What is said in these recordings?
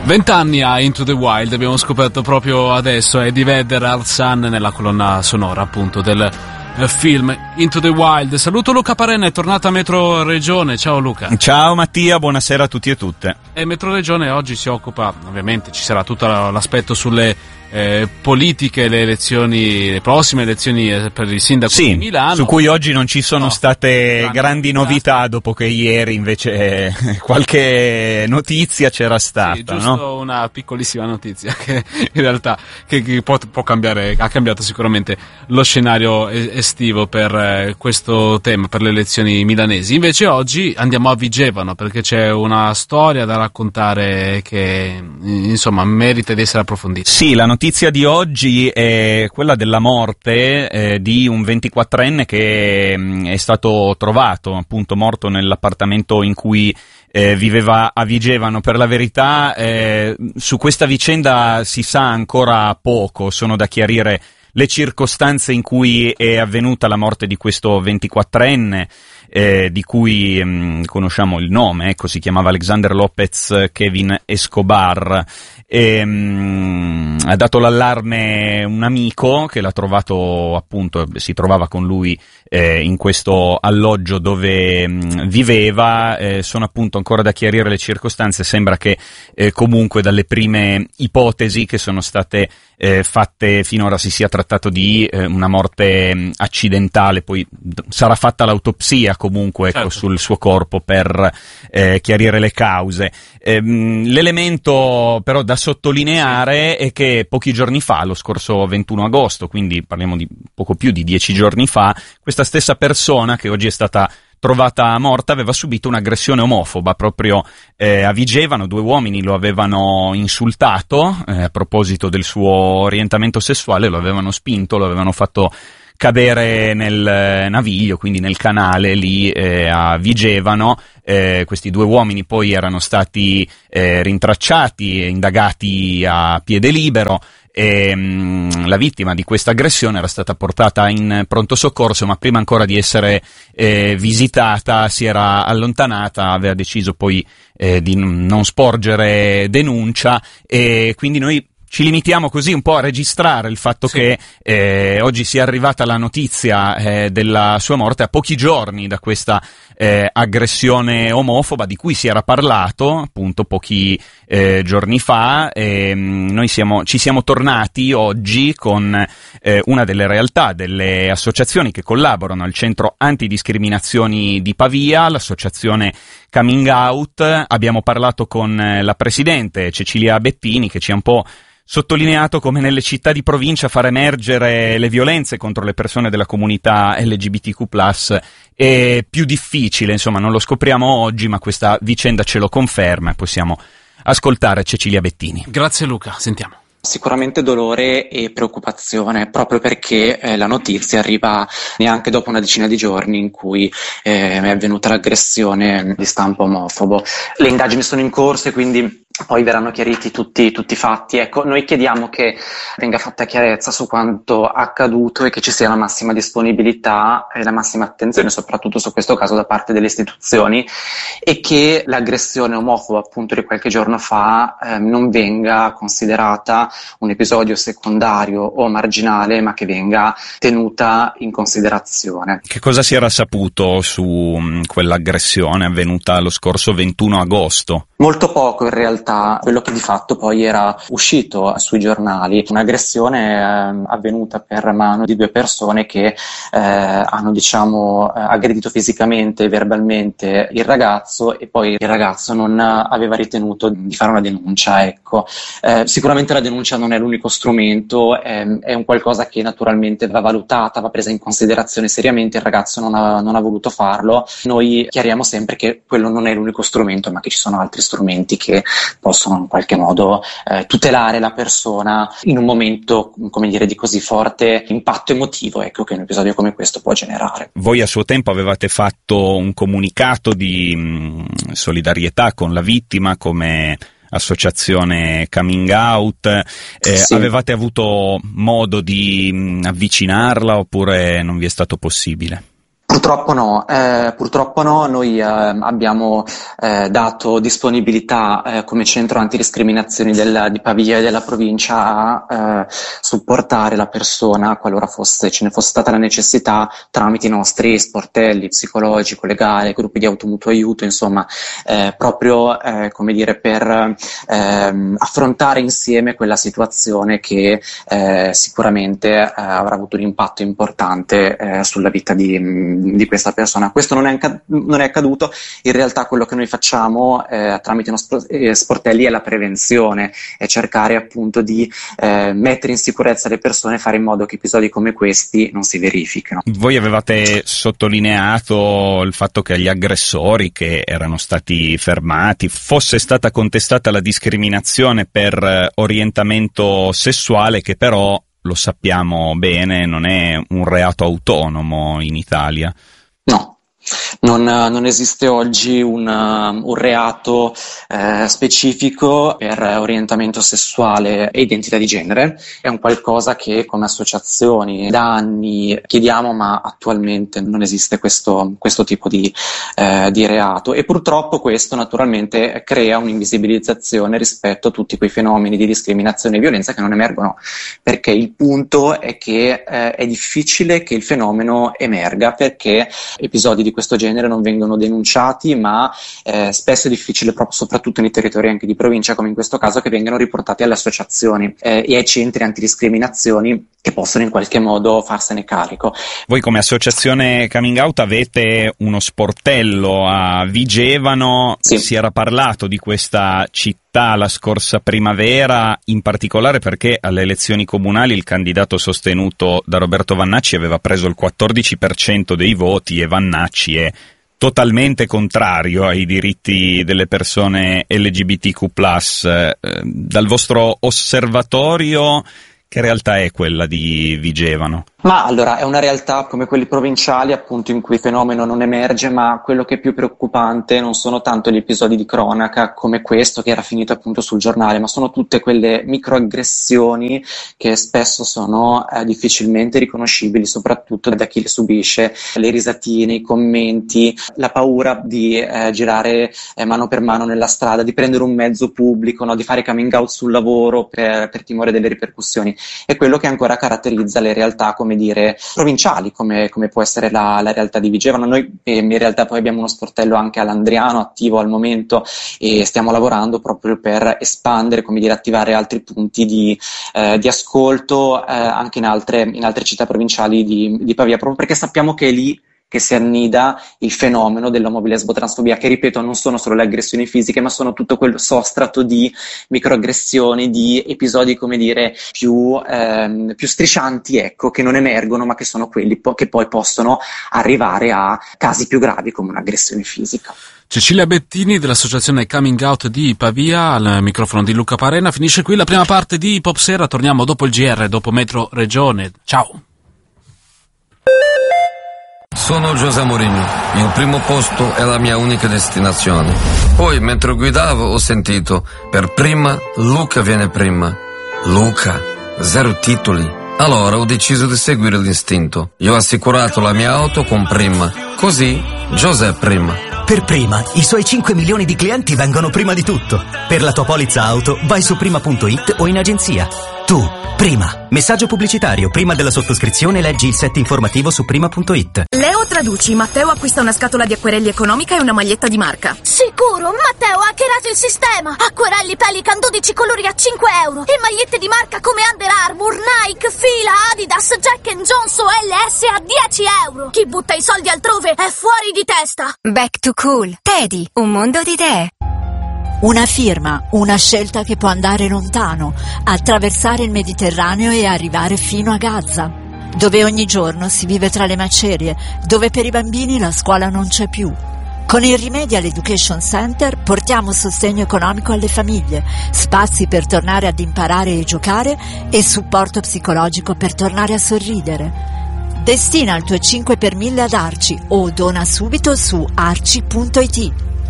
20 anni a Into the Wild, abbiamo scoperto proprio adesso, è di Vedder Al-San nella colonna sonora appunto del film Into the Wild. Saluto Luca Parenna, è tornata Metro Regione. Ciao Luca. Ciao Mattia, buonasera a tutti e tutte. E Metro Regione oggi si occupa, ovviamente ci sarà tutto l'aspetto sulle politiche, le prossime elezioni per il sindaco di Milano, su cui oggi non ci sono state grandi novità, dopo che ieri invece qualche notizia c'era stata. Sì, giusto, una piccolissima notizia che in realtà che può cambiare, ha cambiato sicuramente lo scenario estivo per questo tema, per le elezioni milanesi. Invece oggi andiamo a Vigevano perché c'è una storia da raccontare che insomma merita di essere approfondita. Sì, la notizia di oggi è quella della morte di un 24enne che è stato trovato appunto morto nell'appartamento in cui viveva a Vigevano. Per la verità su questa vicenda si sa ancora poco, sono da chiarire le circostanze in cui è avvenuta la morte di questo 24enne, di cui conosciamo il nome, ecco, si chiamava Alexander Lopez Kevin Escobar. Ha dato l'allarme un amico che l'ha trovato, appunto, si trovava con lui in questo alloggio dove viveva. Sono appunto ancora da chiarire le circostanze, sembra che comunque dalle prime ipotesi che sono state fatte finora si sia trattato di una morte accidentale, poi sarà fatta l'autopsia comunque, ecco, certo, sul suo corpo per chiarire le cause. L'elemento però da sottolineare è che pochi giorni fa, lo scorso 21 agosto, quindi parliamo di poco più di 10 giorni fa, questa stessa persona che oggi è stata trovata morta aveva subito un'aggressione omofoba proprio a Vigevano. 2 uomini lo avevano insultato a proposito del suo orientamento sessuale, lo avevano spinto, lo avevano fatto cadere nel naviglio, quindi nel canale lì a Vigevano. Questi 2 uomini poi erano stati rintracciati e indagati a piede libero. La vittima di questa aggressione era stata portata in pronto soccorso, ma prima ancora di essere visitata si era allontanata, aveva deciso poi di non sporgere denuncia, e quindi noi ci limitiamo così un po' a registrare il fatto che oggi sia arrivata la notizia della sua morte a pochi giorni da questa aggressione omofoba di cui si era parlato appunto pochi giorni fa. Noi ci siamo tornati oggi con una delle realtà, delle associazioni che collaborano al Centro Antidiscriminazioni di Pavia, l'associazione Coming Out. Abbiamo parlato con la presidente Cecilia Bettini, che ci ha un po' sottolineato come nelle città di provincia far emergere le violenze contro le persone della comunità LGBTQ+ è più difficile. Insomma, non lo scopriamo oggi, ma questa vicenda ce lo conferma, e possiamo ascoltare Cecilia Bettini. Grazie Luca, sentiamo. Sicuramente dolore e preoccupazione, proprio perché la notizia arriva neanche dopo una decina di giorni in cui è avvenuta l'aggressione di stampo omofobo. Le indagini sono in corso e quindi poi verranno chiariti tutti i fatti. Ecco, noi chiediamo che venga fatta chiarezza su quanto accaduto e che ci sia la massima disponibilità e la massima attenzione soprattutto su questo caso da parte delle istituzioni, e che l'aggressione omofoba appunto di qualche giorno fa non venga considerata un episodio secondario o marginale, ma che venga tenuta in considerazione. Che cosa si era saputo su quell'aggressione avvenuta lo scorso 21 agosto? Molto poco in realtà, quello che di fatto poi era uscito sui giornali, un'aggressione avvenuta per mano di 2 persone che hanno aggredito fisicamente e verbalmente il ragazzo, e poi il ragazzo non aveva ritenuto di fare una denuncia. Ecco, sicuramente la denuncia non è l'unico strumento, è un qualcosa che naturalmente va valutata, va presa in considerazione seriamente. Il ragazzo non ha voluto farlo. Noi chiariamo sempre che quello non è l'unico strumento, ma che ci sono altri strumenti che possono in qualche modo tutelare la persona in un momento, come dire, di così forte impatto emotivo, ecco, che un episodio come questo può generare. Voi a suo tempo avevate fatto un comunicato di solidarietà con la vittima come associazione Coming Out. Sì. Avevate avuto modo di avvicinarla oppure non vi è stato possibile? Purtroppo no, noi abbiamo dato disponibilità come centro antidiscriminazioni di Pavia e della provincia a supportare la persona qualora ce ne fosse stata la necessità tramite i nostri sportelli psicologico, legale, gruppi di automutuo aiuto, insomma proprio come dire per affrontare insieme quella situazione che sicuramente avrà avuto un impatto importante sulla vita di questa persona. Questo non è accaduto. In realtà quello che noi facciamo tramite i nostri sportelli è la prevenzione, è cercare appunto di mettere in sicurezza le persone e fare in modo che episodi come questi non si verifichino. Voi avevate sottolineato il fatto che agli aggressori che erano stati fermati fosse stata contestata la discriminazione per orientamento sessuale, che però, lo sappiamo bene, non è un reato autonomo in Italia. No. Non esiste oggi un reato specifico per orientamento sessuale e identità di genere. È un qualcosa che come associazioni da anni chiediamo, ma attualmente non esiste questo tipo di reato, e purtroppo questo naturalmente crea un'invisibilizzazione rispetto a tutti quei fenomeni di discriminazione e violenza che non emergono, perché il punto è che è difficile che il fenomeno emerga, perché episodi di questo genere non vengono denunciati, ma spesso è difficile, proprio soprattutto nei territori anche di provincia, come in questo caso, che vengano riportati alle associazioni e ai centri antidiscriminazioni che possono in qualche modo farsene carico. Voi come associazione Coming Out avete uno sportello a Vigevano. Sì. Si era parlato di questa città la scorsa primavera, in particolare perché alle elezioni comunali il candidato sostenuto da Roberto Vannacci aveva preso il 14% dei voti, e Vannacci è totalmente contrario ai diritti delle persone LGBTQ+. Dal vostro osservatorio, che realtà è quella di Vigevano? Ma allora, è una realtà come quelli provinciali, appunto, in cui il fenomeno non emerge, ma quello che è più preoccupante non sono tanto gli episodi di cronaca come questo che era finito appunto sul giornale, ma sono tutte quelle microaggressioni che spesso sono difficilmente riconoscibili, soprattutto da chi le subisce. Le risatine, i commenti, la paura di girare mano per mano nella strada, di prendere un mezzo pubblico, no? Di fare coming out sul lavoro per timore delle ripercussioni. È quello che ancora caratterizza le realtà, come dire, provinciali, come può essere la realtà di Vigevano. Noi in realtà poi abbiamo uno sportello anche a Landriano attivo al momento, e stiamo lavorando proprio per espandere, come dire, attivare altri punti di ascolto anche in altre città provinciali di Pavia, proprio perché sappiamo che è lì che si annida il fenomeno dell'omobilesbo-transfobia, che, ripeto, non sono solo le aggressioni fisiche, ma sono tutto quel sostrato di microaggressioni, di episodi, come dire, più striscianti, ecco, che non emergono, ma che sono quelli che poi possono arrivare a casi più gravi come un'aggressione fisica. Cecilia Bettini dell'associazione Coming Out di Pavia al microfono di Luca Parena. Finisce qui la prima parte di Pop Sera, torniamo dopo il GR, dopo Metro Regione. Ciao! Sono José Mourinho, il primo posto è la mia unica destinazione. Poi, mentre guidavo, ho sentito, per prima, Luca viene prima. Luca, 0 titoli. Allora ho deciso di seguire l'istinto. Io ho assicurato la mia auto con Prima. Così, José prima. Per Prima, i suoi 5 milioni di clienti vengono prima di tutto. Per la tua polizza auto, vai su prima.it o in agenzia. Tu, Prima. Messaggio pubblicitario. Prima della sottoscrizione leggi il set informativo su prima.it. Leo traduci. Matteo acquista una scatola di acquerelli economica e una maglietta di marca. Sicuro, Matteo ha hackerato il sistema. Acquerelli Pelican 12 colori a 5 euro. E magliette di marca come Under Armour, Nike, Fila, Adidas, Jack & Jones o LS a 10 euro. Chi butta i soldi altrove è fuori di testa. Back to Cool. Teddy, un mondo di idee. Una firma, una scelta che può andare lontano, attraversare il Mediterraneo e arrivare fino a Gaza, dove ogni giorno si vive tra le macerie, dove per i bambini la scuola non c'è più. Con il Remedial Education Center portiamo sostegno economico alle famiglie, spazi per tornare ad imparare e giocare e supporto psicologico per tornare a sorridere. Destina il tuo 5 per 1000 ad Arci o dona subito su arci.it.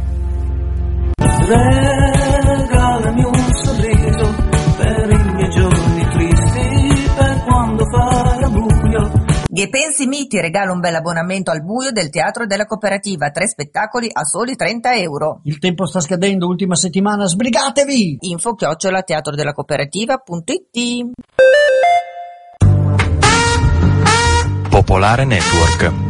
Regalami un sorriso per i miei giorni tristi, per quando farà buio. Che pensi mi? Ti regalo un bel abbonamento al buio del Teatro della Cooperativa, 3 spettacoli a soli 30 euro. Il tempo sta scadendo, ultima settimana, sbrigatevi! info@teatrodelacooperativa.it. Popolare Network.